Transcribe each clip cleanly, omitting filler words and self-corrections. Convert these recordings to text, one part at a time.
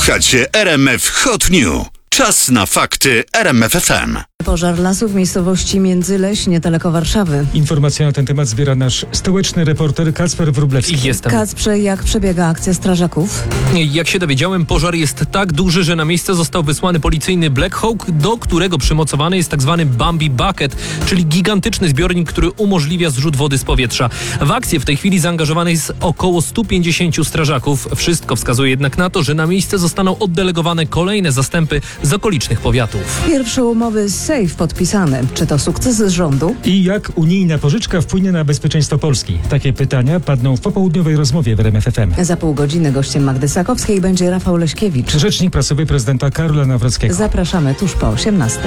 Słuchacie RMF Hot News. Czas na fakty RMF FM. Pożar lasu w miejscowości Międzyleś, niedaleko Warszawy. Informacje na ten temat zbiera nasz stołeczny reporter Kacper Wróblewski. Jestem. Kacprze, jak przebiega akcja strażaków? Jak się dowiedziałem, pożar jest tak duży, że na miejsce został wysłany policyjny Black Hawk, do którego przymocowany jest tzw. Bambi Bucket, czyli gigantyczny zbiornik, który umożliwia zrzut wody z powietrza. W akcję w tej chwili zaangażowanych jest około 150 strażaków. Wszystko wskazuje jednak na to, że na miejsce zostaną oddelegowane kolejne zastępy z okolicznych powiatów. Pierwsze umowy z SAFE podpisane. Czy to sukces z rządu? I jak unijna pożyczka wpłynie na bezpieczeństwo Polski? Takie pytania padną w popołudniowej rozmowie w RMF FM. Za pół godziny gościem Magdy Sakowskiej będzie Rafał Leśkiewicz. Rzecznik prasowy prezydenta Karola Nawrockiego. Zapraszamy tuż po 18:00.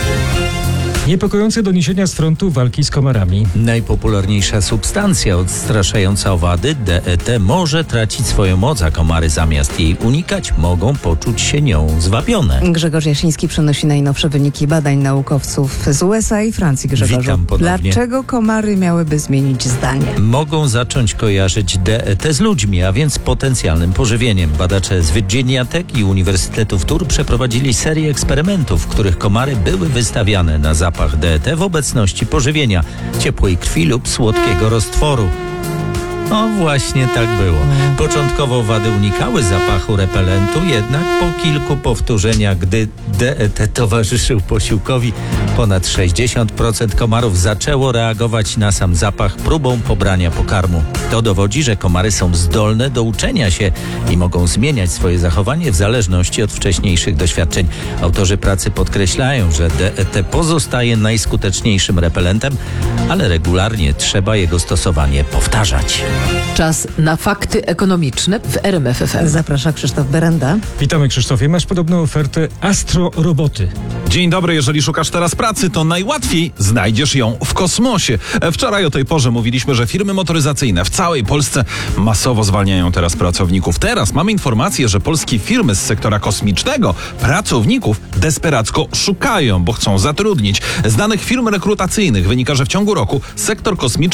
Niepokojące doniesienia z frontu walki z komarami. Najpopularniejsza substancja odstraszająca owady, DET, może tracić swoją moc, a komary zamiast jej unikać, mogą poczuć się nią zwabione. Grzegorz Jasiński przenosi najnowsze wyniki badań naukowców z USA i Francji. Grzegorzu, Witam ponownie. dlaczego komary miałyby zmienić zdanie? Mogą zacząć kojarzyć DET z ludźmi, a więc potencjalnym pożywieniem. Badacze z Virginia Tech i Uniwersytetu w Tours przeprowadzili serię eksperymentów, w których komary były wystawiane na zapach DET w obecności pożywienia, ciepłej krwi lub słodkiego roztworu. No właśnie tak było. Początkowo owady unikały zapachu repelentu, jednak po kilku powtórzeniach, gdy DET towarzyszył posiłkowi, ponad 60% komarów zaczęło reagować na sam zapach próbą pobrania pokarmu. To dowodzi, że komary są zdolne do uczenia się i mogą zmieniać swoje zachowanie w zależności od wcześniejszych doświadczeń. Autorzy pracy podkreślają, że DET pozostaje najskuteczniejszym repelentem, ale regularnie trzeba jego stosowanie powtarzać. Czas na fakty ekonomiczne w RMF FM. Zaprasza Krzysztof Berenda. Witamy, Krzysztofie. Masz podobną ofertę Astro-roboty. Dzień dobry, jeżeli szukasz teraz pracy, to najłatwiej znajdziesz ją w kosmosie. Wczoraj o tej porze mówiliśmy, że firmy motoryzacyjne w całej Polsce masowo zwalniają teraz pracowników. Teraz mamy informację, że polskie firmy z sektora kosmicznego pracowników desperacko szukają, bo chcą zatrudnić. Z danych firm rekrutacyjnych wynika, że w ciągu roku sektor kosmiczny